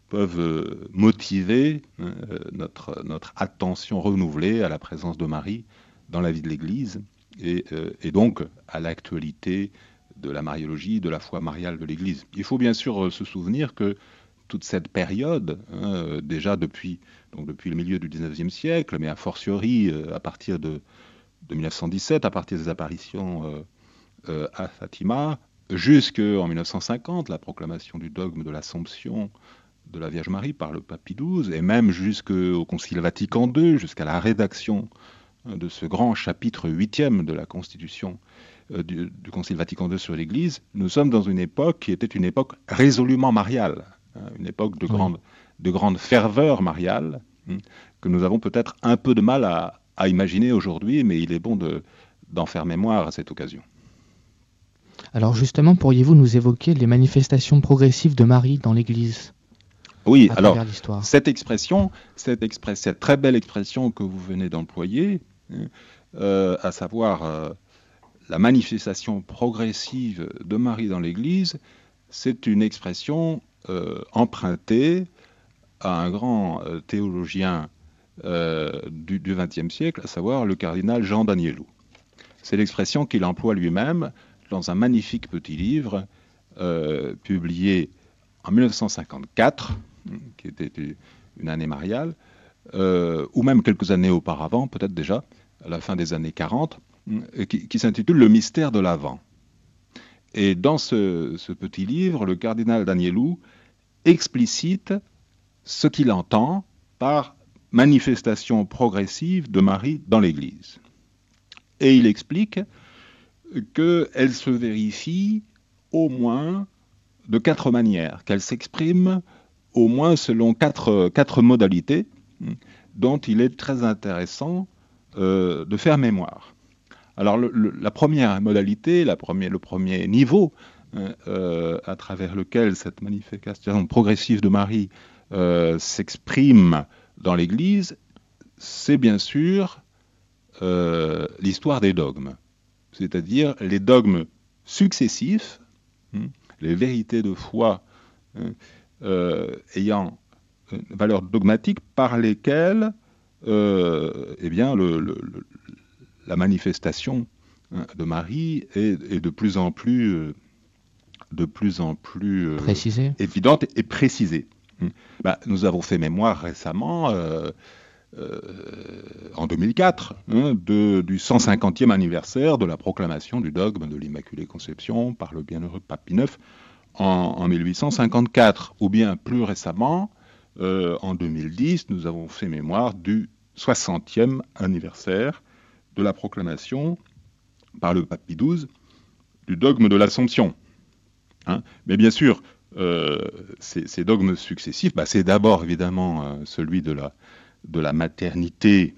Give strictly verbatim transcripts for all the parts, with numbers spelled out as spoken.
peuvent euh, motiver euh, notre, notre attention renouvelée à la présence de Marie dans la vie de l'Église et, euh, et donc à l'actualité de la mariologie, de la foi mariale de l'Église. Il faut bien sûr euh, se souvenir que toute cette période, hein, déjà depuis, donc depuis le milieu du dix-neuvième siècle, mais a fortiori euh, à partir de, de mille neuf cent dix-sept, à partir des apparitions euh, euh, à Fatima, jusqu'en mille neuf cent cinquante, la proclamation du dogme de l'Assomption de la Vierge Marie par le pape Pie douze, et même jusqu'au Concile Vatican deux, jusqu'à la rédaction de ce grand chapitre huitième de la Constitution euh, du, du Concile Vatican deux sur l'Église, nous sommes dans une époque qui était une époque résolument mariale, hein, une époque de grande, oui. de grande ferveur mariale, hein, que nous avons peut-être un peu de mal à, à imaginer aujourd'hui, mais il est bon de, d'en faire mémoire à cette occasion. Alors justement, pourriez-vous nous évoquer les manifestations progressives de Marie dans l'Église ? Oui, alors cette expression, cette, express, cette très belle expression que vous venez d'employer, euh, à savoir euh, la manifestation progressive de Marie dans l'Église, c'est une expression euh, empruntée à un grand euh, théologien euh, du vingtième siècle, à savoir le cardinal Jean d'Agnelou. C'est l'expression qu'il emploie lui-même dans un magnifique petit livre euh, publié en mille neuf cent cinquante-quatre, qui était une année mariale, euh, ou même quelques années auparavant, peut-être déjà, à la fin des années quarante, qui, qui s'intitule « Le mystère de l'Avent ». Et dans ce, ce petit livre, le cardinal d'Agnelou explicite ce qu'il entend par manifestation progressive de Marie dans l'Église. Et il explique qu'elle se vérifie au moins de quatre manières, qu'elle s'exprime au moins selon quatre, quatre modalités dont il est très intéressant euh, de faire mémoire. Alors le, le, la première modalité, la première, le premier niveau euh, à travers lequel cette manifestation progressive de Marie euh, s'exprime dans l'Église, c'est bien sûr euh, l'histoire des dogmes, c'est-à-dire les dogmes successifs, hein, les vérités de foi hein, euh, ayant une valeur dogmatique par lesquelles euh, eh bien, le, le, le, la manifestation hein, de Marie est, est de plus en plus, euh, de plus, en plus euh, précisée. évidente et précisée. Bah, nous avons fait mémoire récemment, euh, euh, en deux mille quatre, hein, de, du cent cinquantième anniversaire de la proclamation du dogme de l'Immaculée Conception par le bienheureux pape Pie neuf en, en mille huit cent cinquante-quatre, ou bien plus récemment, euh, en deux mille dix, nous avons fait mémoire du soixantième anniversaire de la proclamation par le pape Pie douze du dogme de l'Assomption. Hein. Mais bien sûr, euh, ces, ces dogmes successifs, bah, c'est d'abord évidemment euh, celui de la, de la maternité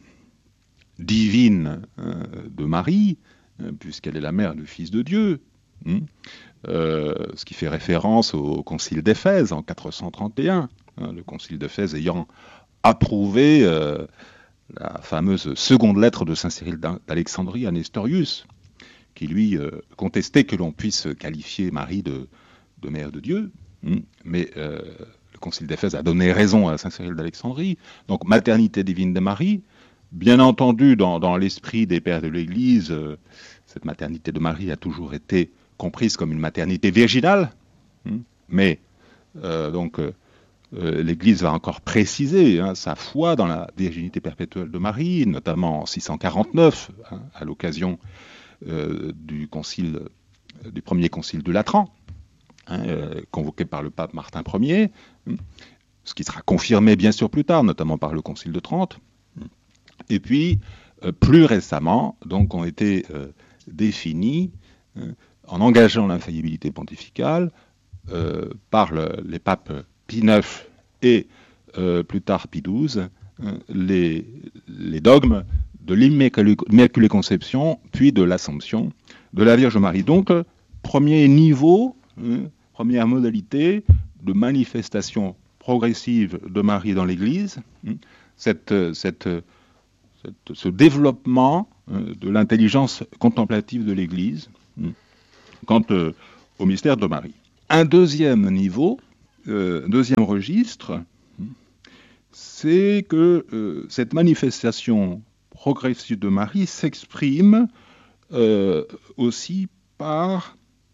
divine euh, de Marie, euh, puisqu'elle est la mère du Fils de Dieu, hein, euh, ce qui fait référence au concile d'Éphèse en quatre cent trente et un, hein, le concile d'Éphèse ayant approuvé euh, la fameuse seconde lettre de saint Cyril d'Alexandrie à Nestorius, qui lui euh, contestait que l'on puisse qualifier Marie de, de mère de Dieu, hein, mais euh, le concile d'Éphèse a donné raison à saint Cyril d'Alexandrie. Donc maternité divine de Marie, bien entendu dans, dans l'esprit des pères de l'Église, euh, cette maternité de Marie a toujours été comprise comme une maternité virginale, hein, mais euh, donc euh, euh, l'Église va encore préciser hein, sa foi dans la virginité perpétuelle de Marie, notamment en six cent quarante-neuf, hein, à l'occasion euh, du concile, euh, du premier concile de Latran, hein, euh, convoqué par le pape Martin Ier, hein, ce qui sera confirmé bien sûr plus tard, notamment par le concile de Trente. Et puis, euh, plus récemment, donc, ont été euh, définis, euh, en engageant l'infaillibilité pontificale, euh, par le, les papes Pie neuf et euh, plus tard Pie douze, euh, les, les dogmes de l'Immaculée Conception, puis de l'Assomption de la Vierge Marie. Donc, euh, premier niveau, euh, première modalité de manifestation progressive de Marie dans l'Église, euh, cette, cette Cette, ce développement euh, de l'intelligence contemplative de l'Église euh, quant euh, au mystère de Marie. Un deuxième niveau, euh, deuxième registre, c'est que euh, cette manifestation progressive de Marie s'exprime euh, aussi par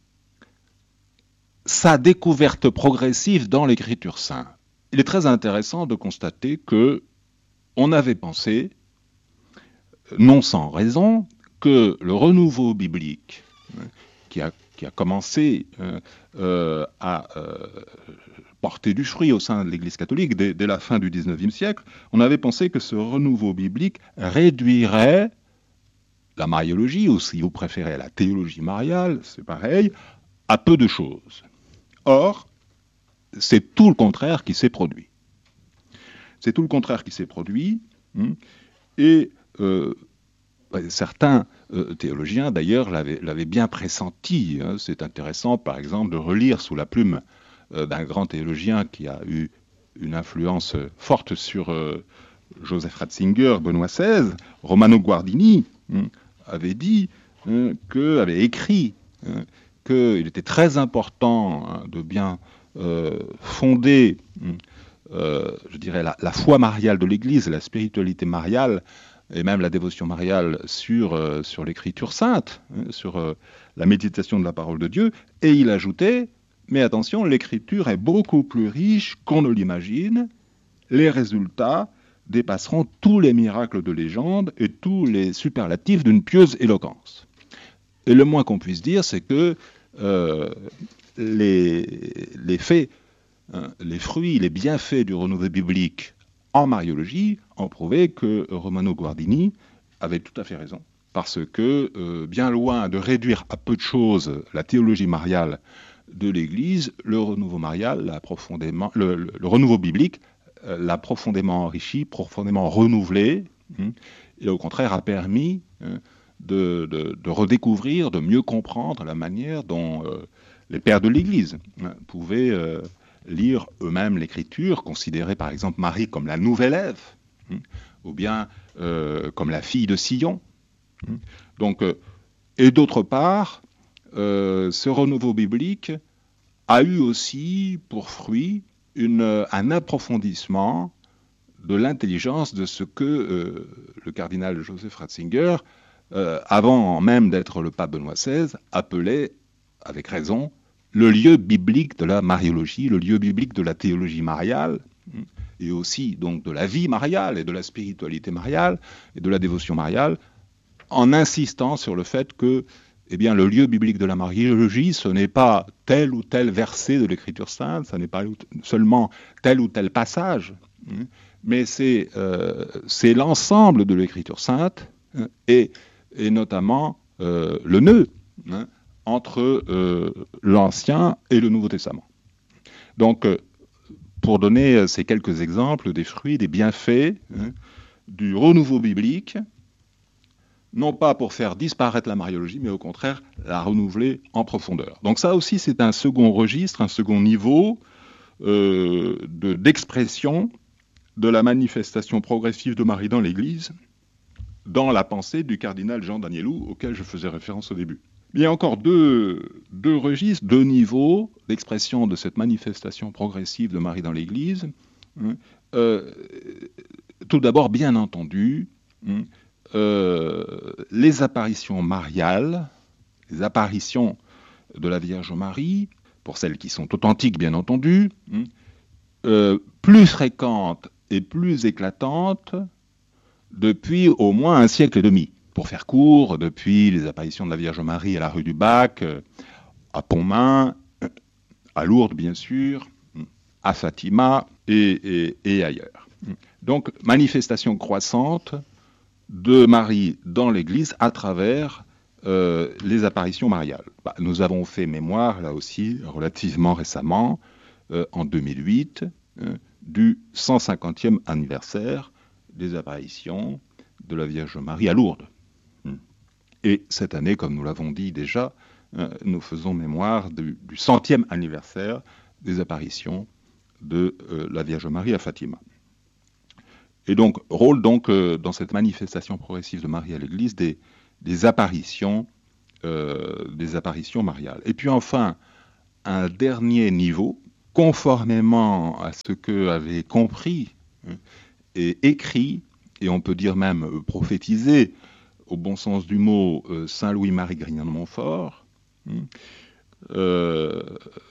sa découverte progressive dans l'Écriture sainte. Il est très intéressant de constater que on avait pensé, non sans raison, que le renouveau biblique qui a, qui a commencé euh, euh, à euh, porter du fruit au sein de l'Église catholique dès, dès la fin du dix-neuvième siècle, on avait pensé que ce renouveau biblique réduirait la mariologie, ou si vous préférez la théologie mariale, c'est pareil, à peu de choses. Or, c'est tout le contraire qui s'est produit. C'est tout le contraire qui s'est produit, hein, et euh, certains euh, théologiens, d'ailleurs, l'avaient, l'avaient bien pressenti. Hein. C'est intéressant, par exemple, de relire sous la plume euh, d'un grand théologien qui a eu une influence forte sur euh, Joseph Ratzinger, Benoît seize, Romano Guardini, hein, avait dit, hein, que, avait écrit, hein, qu'il était très important, hein, de bien euh, fonder, euh, je dirais, la, la foi mariale de l'Église, la spiritualité mariale, et même la dévotion mariale sur, euh, sur l'Écriture sainte, hein, sur euh, la méditation de la parole de Dieu. Et il ajoutait, mais attention, l'Écriture est beaucoup plus riche qu'on ne l'imagine. Les résultats dépasseront tous les miracles de légende et tous les superlatifs d'une pieuse éloquence. Et le moins qu'on puisse dire, c'est que euh, les, les faits, hein, les fruits, les bienfaits du renouveau biblique en mariologie ont prouvé que Romano Guardini avait tout à fait raison. Parce que, euh, bien loin de réduire à peu de choses la théologie mariale de l'Église, le renouveau marial l'a profondément, le, le, le renouveau biblique euh, l'a profondément enrichi, profondément renouvelé, hein, et au contraire a permis hein, de, de, de redécouvrir, de mieux comprendre la manière dont euh, les pères de l'Église hein, pouvaient euh, lire eux-mêmes l'Écriture, considérer par exemple Marie comme la nouvelle Ève, hein, ou bien euh, comme la fille de Sion. Hein. Donc, euh, et d'autre part, euh, ce renouveau biblique a eu aussi pour fruit une, un approfondissement de l'intelligence de ce que euh, le cardinal Joseph Ratzinger, euh, avant même d'être le pape Benoît seize, appelait, avec raison, le lieu biblique de la mariologie, le lieu biblique de la théologie mariale, et aussi donc de la vie mariale et de la spiritualité mariale et de la dévotion mariale, en insistant sur le fait que eh bien, le lieu biblique de la mariologie, ce n'est pas tel ou tel verset de l'Écriture sainte, ce n'est pas seulement tel ou tel passage, mais c'est, euh, c'est l'ensemble de l'Écriture sainte et, et notamment euh, le nœud hein, entre euh, l'Ancien et le Nouveau Testament. Donc, euh, pour donner ces quelques exemples des fruits, des bienfaits hein, du renouveau biblique, non pas pour faire disparaître la mariologie, mais au contraire la renouveler en profondeur. Donc ça aussi, c'est un second registre, un second niveau euh, de, d'expression de la manifestation progressive de Marie dans l'Église, dans la pensée du cardinal Jean d'Agnelou, auquel je faisais référence au début. Il y a encore deux, deux registres, deux niveaux d'expression de cette manifestation progressive de Marie dans l'Église. Euh, tout d'abord, bien entendu, euh, les apparitions mariales, les apparitions de la Vierge Marie, pour celles qui sont authentiques, bien entendu, euh, plus fréquentes et plus éclatantes depuis au moins un siècle et demi. Pour faire court, depuis les apparitions de la Vierge Marie à la rue du Bac, à Pontmain, à Lourdes bien sûr, à Fatima et, et, et ailleurs. Donc, manifestation croissante de Marie dans l'Église à travers euh, les apparitions mariales. Bah, nous avons fait mémoire, là aussi, relativement récemment, euh, en deux mille huit, euh, du cent cinquantième anniversaire des apparitions de la Vierge Marie à Lourdes. Et cette année, comme nous l'avons dit déjà, euh, nous faisons mémoire du, du centième anniversaire des apparitions de euh, la Vierge Marie à Fatima. Et donc, rôle donc euh, dans cette manifestation progressive de Marie à l'Église des, des apparitions, euh, des apparitions mariales. Et puis enfin, un dernier niveau conformément à ce que avait compris et écrit, et on peut dire même prophétisé, au bon sens du mot, Saint Louis-Marie Grignon de Montfort, euh,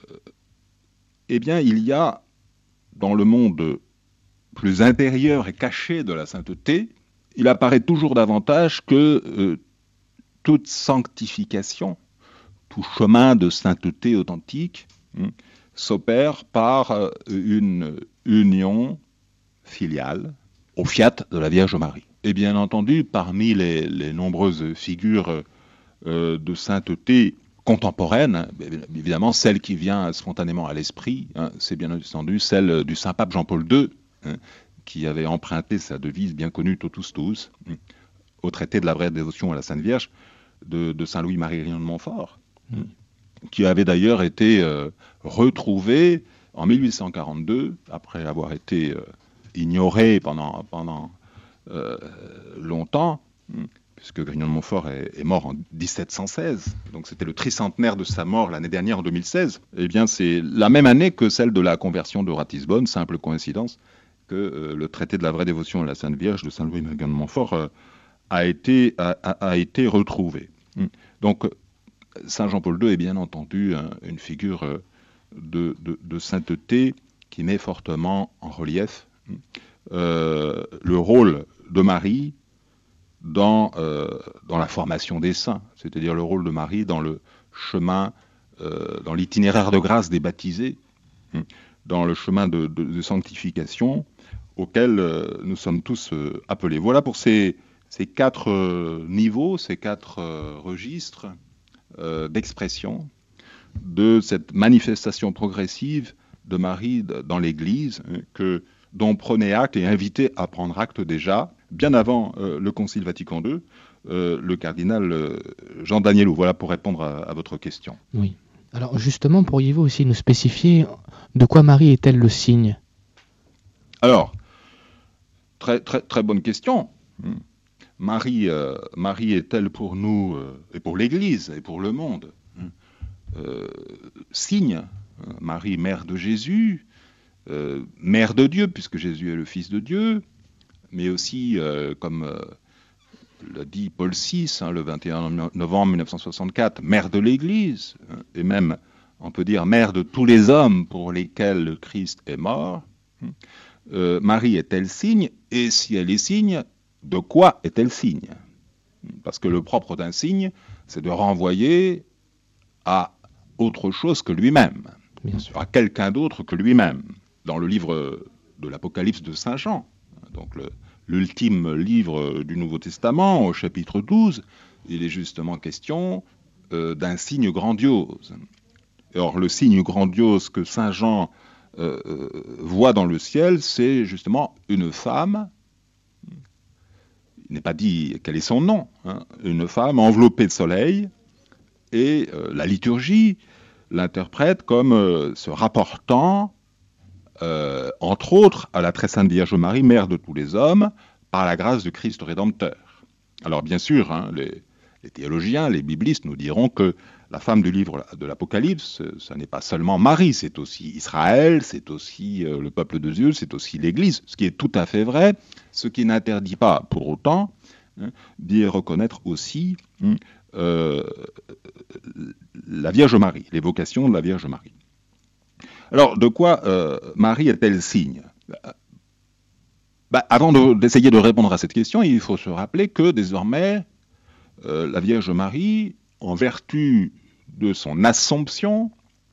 eh bien, il y a dans le monde plus intérieur et caché de la sainteté, il apparaît toujours davantage que euh, toute sanctification, tout chemin de sainteté authentique, hein, s'opère par euh, une union filiale au fiat de la Vierge Marie. Et bien entendu, parmi les, les nombreuses figures euh, de sainteté contemporaine, évidemment, celle qui vient spontanément à l'esprit, hein, c'est bien entendu celle du Saint-Pape Jean-Paul deux, hein, qui avait emprunté sa devise bien connue Totus Tuus, hein, au traité de la vraie dévotion à la Sainte Vierge de, de Saint Louis-Marie Grignon de Montfort, mmh. hein, qui avait d'ailleurs été euh, retrouvé en mille huit cent quarante-deux, après avoir été euh, ignoré pendant, pendant euh, longtemps, hein, puisque Grignon de Montfort est, est mort en dix-sept cent seize, donc c'était le tricentenaire de sa mort l'année dernière en deux mille seize, eh bien c'est la même année que celle de la conversion de Ratisbonne, simple coïncidence, que euh, le traité de la vraie dévotion à la Sainte Vierge de Saint Louis-Marie Grignon de Montfort euh, a, été, a, a été retrouvé. Donc Saint Jean-Paul deux est bien entendu hein, une figure de, de, de sainteté qui met fortement en relief euh, le rôle de Marie dans, euh, dans la formation des saints, c'est-à-dire le rôle de Marie dans le chemin, euh, dans l'itinéraire de grâce des baptisés, dans le chemin de, de, de sanctification auquel euh, nous sommes tous euh, appelés. Voilà pour ces, ces quatre euh, niveaux, ces quatre euh, registres euh, d'expression de cette manifestation progressive de Marie dans l'Église, hein, que, dont prenait acte et invitait à prendre acte déjà, bien avant euh, le Concile Vatican deux, euh, le cardinal euh, Jean Danielou. Voilà pour répondre à, à votre question. Oui. Alors justement, pourriez-vous aussi nous spécifier de quoi Marie est-elle le signe ? Alors, très, très, très bonne question. Marie, euh, Marie est-elle pour nous, euh, et pour l'Église, et pour le monde, euh, signe ? Marie, mère de Jésus, euh, mère de Dieu, puisque Jésus est le Fils de Dieu, mais aussi, euh, comme euh, l'a dit Paul six, hein, le vingt et un novembre mille neuf cent soixante-quatre, mère de l'Église, hein, et même, on peut dire, mère de tous les hommes pour lesquels le Christ est mort. Euh, Marie est-elle signe ? Et si elle est signe, de quoi est-elle signe ? Parce que le propre d'un signe, c'est de renvoyer à autre chose que lui-même, à quelqu'un d'autre que lui-même. Dans le livre de l'Apocalypse de Saint Jean, donc le, l'ultime livre du Nouveau Testament, au chapitre douze, il est justement question euh, d'un signe grandiose. Or, le signe grandiose que Saint Jean euh, euh, voit dans le ciel, c'est justement une femme, il n'est pas dit quel est son nom, hein, une femme enveloppée de soleil, et euh, la liturgie l'interprète comme euh, se rapportant, euh, entre autres, à la très sainte Vierge Marie, mère de tous les hommes, par la grâce du Christ Rédempteur. Alors bien sûr, hein, les, les théologiens, les biblistes nous diront que la femme du livre de l'Apocalypse, ce n'est pas seulement Marie, c'est aussi Israël, c'est aussi euh, le peuple de Dieu, c'est aussi l'Église, ce qui est tout à fait vrai, ce qui n'interdit pas pour autant hein, d'y reconnaître aussi hein, euh, la Vierge Marie, l'évocation de la Vierge Marie. Alors, de quoi euh, Marie est-elle signe ? Bah, avant de, d'essayer de répondre à cette question, il faut se rappeler que désormais, euh, la Vierge Marie, en vertu de son Assomption,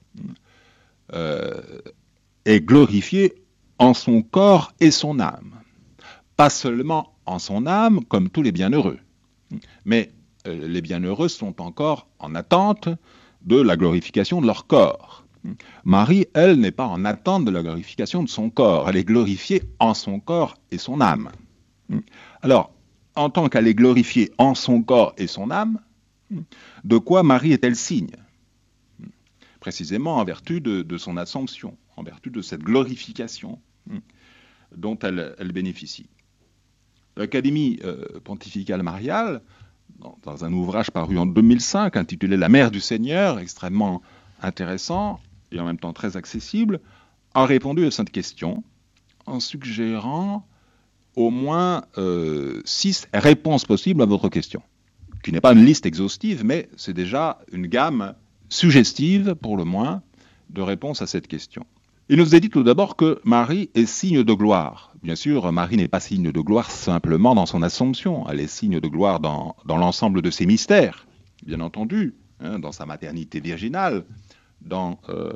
euh, est glorifiée en son corps et son âme. Pas seulement en son âme, comme tous les bienheureux, mais euh, les bienheureux sont encore en attente de la glorification de leur corps. Marie, elle, n'est pas en attente de la glorification de son corps. Elle est glorifiée en son corps et son âme. Alors, en tant qu'elle est glorifiée en son corps et son âme, de quoi Marie est-elle signe ? Précisément en vertu de, de son Assomption, en vertu de cette glorification dont elle, elle bénéficie. L'Académie euh, pontificale mariale, dans, dans un ouvrage paru en deux mille cinq, intitulé « La Mère du Seigneur », extrêmement intéressant, et en même temps très accessible, a répondu à cette question en suggérant au moins euh, six réponses possibles à votre question, qui n'est pas une liste exhaustive, mais c'est déjà une gamme suggestive, pour le moins, de réponses à cette question. Il nous est dit tout d'abord que Marie est signe de gloire. Bien sûr, Marie n'est pas signe de gloire simplement dans son Assomption, elle est signe de gloire dans, dans l'ensemble de ses mystères, bien entendu, hein, dans sa maternité virginale, dans euh,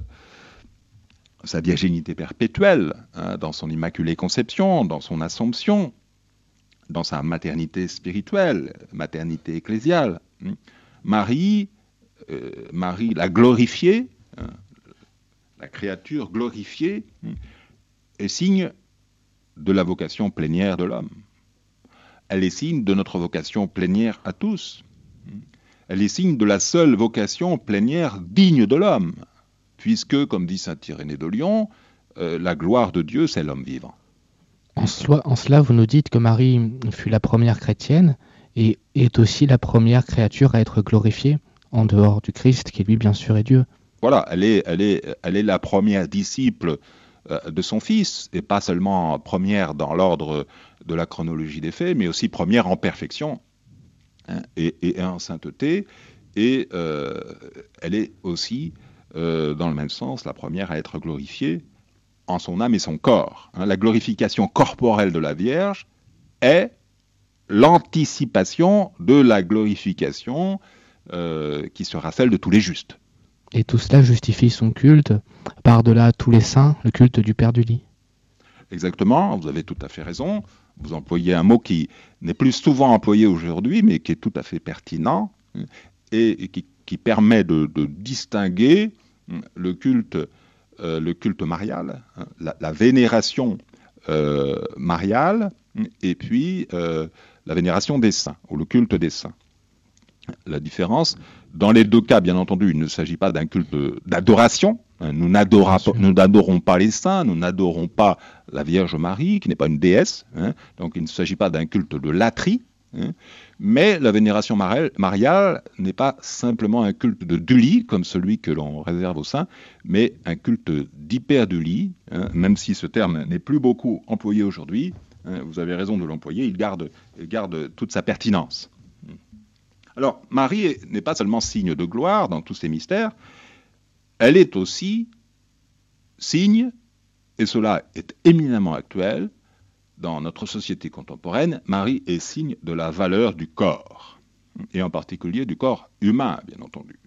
sa virginité perpétuelle, hein, dans son immaculée conception, dans son Assomption, dans sa maternité spirituelle, maternité ecclésiale. Marie, euh, Marie la glorifiée, hein, la créature glorifiée, est signe de la vocation plénière de l'homme. Elle est signe de notre vocation plénière à tous. Elle est signe de la seule vocation plénière digne de l'homme, puisque, comme dit saint Irénée de Lyon, euh, la gloire de Dieu, c'est l'homme vivant. En cela, en cela, vous nous dites que Marie fut la première chrétienne et est aussi la première créature à être glorifiée, en dehors du Christ, qui lui, bien sûr, est Dieu. Voilà, elle est, elle est, elle est la première disciple euh, de son Fils, et pas seulement première dans l'ordre de la chronologie des faits, mais aussi première en perfection, hein, et, et en sainteté, et euh, elle est aussi, euh, dans le même sens, la première à être glorifiée en son âme et son corps. Hein. La glorification corporelle de la Vierge est l'anticipation de la glorification euh, qui sera celle de tous les justes. Et tout cela justifie son culte, par-delà tous les saints, le culte du Père du lit. Exactement, vous avez tout à fait raison. Vous employez un mot qui n'est plus souvent employé aujourd'hui, mais qui est tout à fait pertinent, et qui, qui permet de, de distinguer le culte, euh, le culte marial, la, la vénération euh, mariale, et puis euh, la vénération des saints, ou le culte des saints. La différence, dans les deux cas, bien entendu, il ne s'agit pas d'un culte d'adoration. Nous n'adorons pas les saints, nous n'adorons pas la Vierge Marie, qui n'est pas une déesse. Hein, donc il ne s'agit pas d'un culte de latrie. Hein, mais la vénération mariale n'est pas simplement un culte de dulie, comme celui que l'on réserve aux saints, mais un culte d'hyperdulie, hein, même si ce terme n'est plus beaucoup employé aujourd'hui. Hein, vous avez raison de l'employer, il garde, il garde toute sa pertinence. Alors, Marie n'est pas seulement signe de gloire dans tous ses mystères, elle est aussi signe, et cela est éminemment actuel, dans notre société contemporaine, Marie est signe de la valeur du corps, et en particulier du corps humain, bien entendu.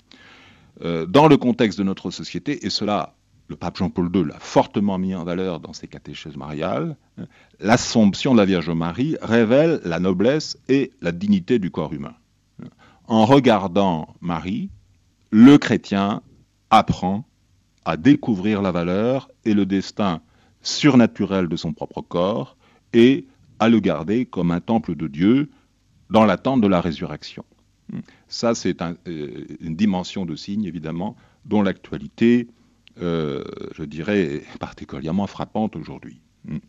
Euh, dans le contexte de notre société, et cela, le pape Jean-Paul deux l'a fortement mis en valeur dans ses catéchèses mariales, l'Assomption de la Vierge Marie révèle la noblesse et la dignité du corps humain. En regardant Marie, le chrétien apprend à découvrir la valeur et le destin surnaturel de son propre corps et à le garder comme un temple de Dieu dans l'attente de la résurrection. Ça, c'est un, euh, une dimension de signe, évidemment, dont l'actualité, euh, je dirais, est particulièrement frappante aujourd'hui.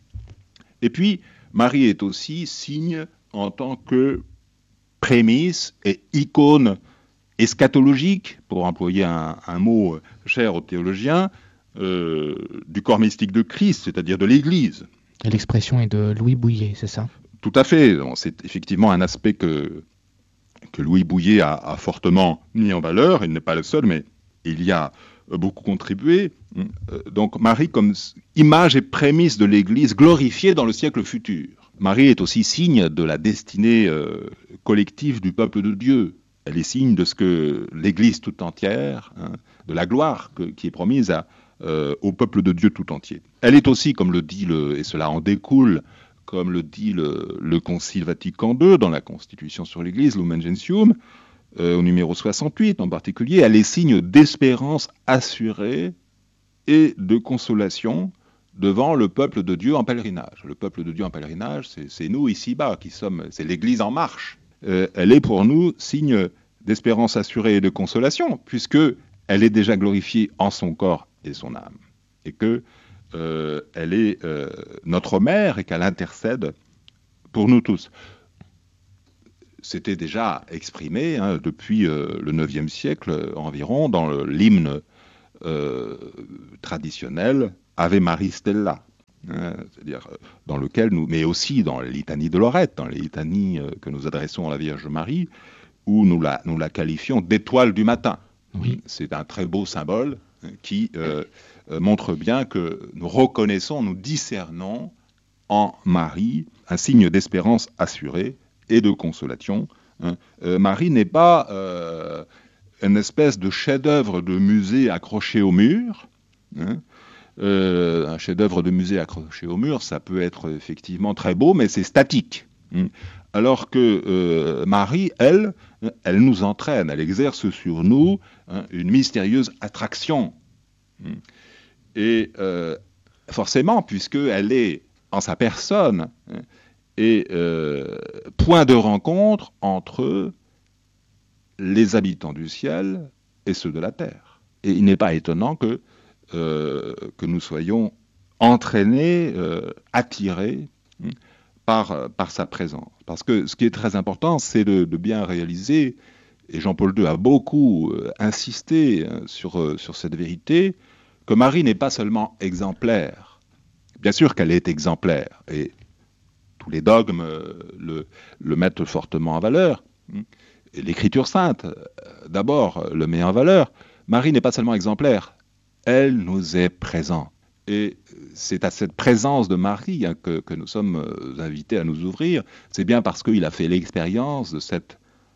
Et puis, Marie est aussi signe en tant que prémisse et icône eschatologique, pour employer un, un mot cher aux théologiens, euh, du corps mystique de Christ, c'est-à-dire de l'Église. Et l'expression est de Louis Bouillet, c'est ça ? Tout à fait. C'est effectivement un aspect que, que Louis Bouillet a, a fortement mis en valeur. Il n'est pas le seul, mais il y a beaucoup contribué. Donc Marie comme image et prémisse de l'Église glorifiée dans le siècle futur. Marie est aussi signe de la destinée euh, collective du peuple de Dieu. Elle est signe de ce que l'Église tout entière, hein, de la gloire que, qui est promise à, euh, au peuple de Dieu tout entier. Elle est aussi, comme le dit, le, et cela en découle, comme le dit le, le Concile Vatican deux dans la Constitution sur l'Église, Lumen Gentium, euh, au numéro soixante-huit en particulier, elle est signe d'espérance assurée et de consolation devant le peuple de Dieu en pèlerinage. Le peuple de Dieu en pèlerinage, c'est, c'est nous ici-bas qui sommes, c'est l'Église en marche. Euh, elle est pour nous signe d'espérance assurée et de consolation, puisque elle est déjà glorifiée en son corps et son âme, et que euh, elle est euh, notre mère et qu'elle intercède pour nous tous. C'était déjà exprimé hein, depuis euh, le neuvième siècle environ dans le, l'hymne euh, traditionnel Ave Maris Stella, hein, c'est-à-dire dans lequel nous, mais aussi dans les litanies de Lorette, dans les litanies que nous adressons à la Vierge Marie, où nous la, nous la qualifions d'étoile du matin. Oui. C'est un très beau symbole qui euh, montre bien que nous reconnaissons, nous discernons en Marie un signe d'espérance assurée et de consolation. Hein. Euh, Marie n'est pas euh, une espèce de chef-d'œuvre de musée accroché au mur. Hein. Euh, un chef-d'œuvre de musée accroché au mur, ça peut être effectivement très beau, mais c'est statique. Hein. Alors que euh, Marie, elle, elle nous entraîne, elle exerce sur nous hein, une mystérieuse attraction. Et euh, forcément, puisqu'elle est en sa personne, hein, et euh, point de rencontre entre les habitants du ciel et ceux de la terre. Et il n'est pas étonnant que, euh, que nous soyons entraînés, euh, attirés hein, par, par sa présence. Parce que ce qui est très important, c'est de, de bien réaliser, et Jean-Paul deux a beaucoup euh, insisté hein, sur, euh, sur cette vérité, que Marie n'est pas seulement exemplaire. Bien sûr qu'elle est exemplaire, et tous les dogmes euh, le, le mettent fortement en valeur. Et l'Écriture sainte, euh, d'abord, le met en valeur. Marie n'est pas seulement exemplaire, elle nous est présente. Et c'est à cette présence de Marie hein, que, que nous sommes euh, invités à nous ouvrir. C'est bien parce qu'il a fait l'expérience de cette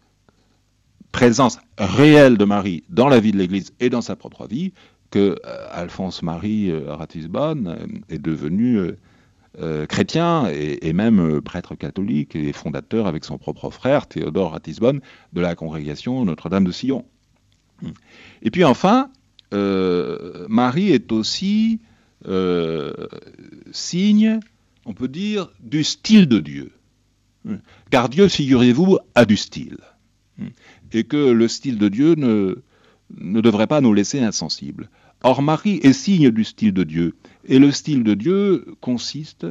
présence réelle de Marie dans la vie de l'Église et dans sa propre vie que euh, Alphonse-Marie euh, Ratisbonne euh, est devenu euh, euh, chrétien et, et même euh, prêtre catholique et fondateur avec son propre frère Théodore Ratisbonne de la congrégation Notre-Dame de Sion. Et puis enfin, euh, Marie est aussi euh, signe, on peut dire, du style de Dieu. Car Dieu, figurez-vous, a du style. Et que le style de Dieu ne, ne devrait pas nous laisser insensibles. Or, Marie est signe du style de Dieu. Et le style de Dieu consiste,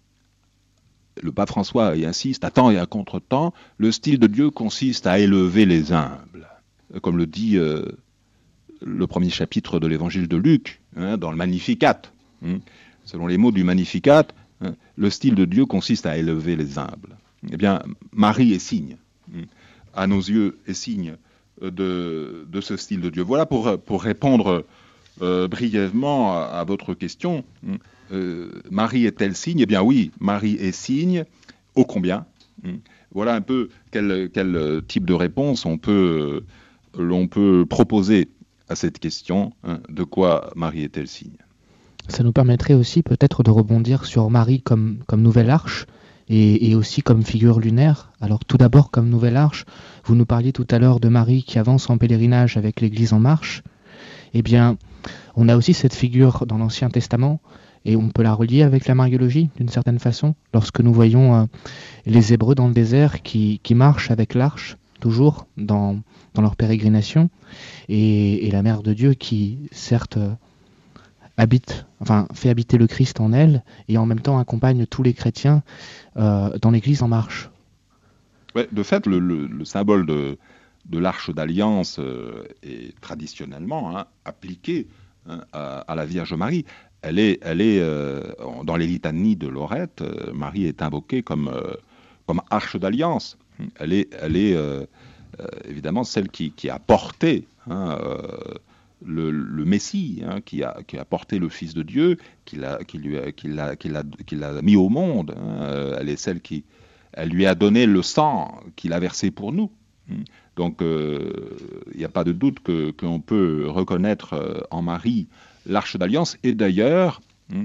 le pape François y insiste, à temps et à contre-temps, le style de Dieu consiste à élever les humbles. Comme le dit euh, le premier chapitre de l'évangile de Luc, hein, dans le Magnificat. Hein. Selon les mots du Magnificat, hein, le style de Dieu consiste à élever les humbles. Eh bien, Marie est signe, hein, à nos yeux, est signe de, de ce style de Dieu. Voilà pour, pour répondre euh, brièvement à, à votre question. Euh, Marie est-elle signe ? Eh bien oui, Marie est signe, ô combien. Voilà un peu quel, quel type de réponse on peut, l'on peut proposer à cette question. Hein, de quoi Marie est-elle signe ? Ça nous permettrait aussi peut-être de rebondir sur Marie comme, comme nouvelle arche et, et aussi comme figure lunaire. Alors tout d'abord comme nouvelle arche, vous nous parliez tout à l'heure de Marie qui avance en pèlerinage avec l'Église en marche. Eh bien, on a aussi cette figure dans l'Ancien Testament et on peut la relier avec la mariologie d'une certaine façon. Lorsque nous voyons euh, les Hébreux dans le désert qui, qui marchent avec l'arche, toujours dans, dans leur pérégrination, et, et la Mère de Dieu qui, certes, euh, habite, enfin, fait habiter le Christ en elle, et en même temps accompagne tous les chrétiens euh, dans l'Église en marche. Ouais, de fait, le, le, le symbole de, de l'arche d'alliance euh, est traditionnellement hein, appliqué hein, à, à la Vierge Marie. Elle est, elle est euh, dans les litanies de Lorette, euh, Marie est invoquée comme, euh, comme arche d'alliance. Elle est, elle est euh, euh, évidemment celle qui, qui a porté hein, euh, le, le Messie, hein, qui, a, qui a porté le Fils de Dieu, qui l'a, qui lui a, qui l'a, qui l'a, qui l'a mis au monde. Hein. Elle est celle qui elle lui a donné le sang qu'il a versé pour nous. Donc il euh, n'y a pas de doute que, qu'on peut reconnaître euh, en Marie l'arche d'alliance. Et d'ailleurs,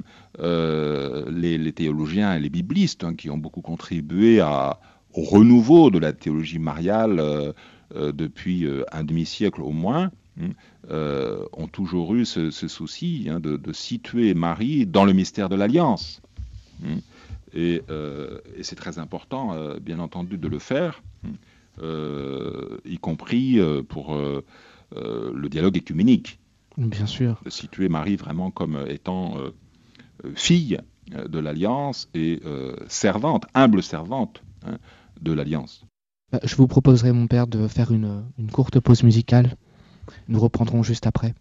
euh, les, les théologiens et les biblistes hein, qui ont beaucoup contribué à, au renouveau de la théologie mariale euh, euh, depuis euh, un demi-siècle au moins, euh, ont toujours eu ce, ce souci hein, de, de situer Marie dans le mystère de l'alliance. Et, euh, et c'est très important, euh, bien entendu, de le faire, euh, y compris euh, pour euh, euh, le dialogue écuménique. Bien sûr. De situer Marie vraiment comme étant euh, fille de l'Alliance et euh, servante, humble servante hein, de l'Alliance. Je vous proposerai, mon père, de faire une, une courte pause musicale. Nous reprendrons juste après.